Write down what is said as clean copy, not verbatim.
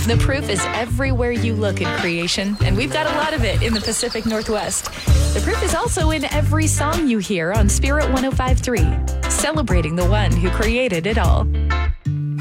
The proof is everywhere you look in creation, and we've got a lot of it in the Pacific Northwest. The proof is also in every song you hear on Spirit 105.3, celebrating the one who created it all.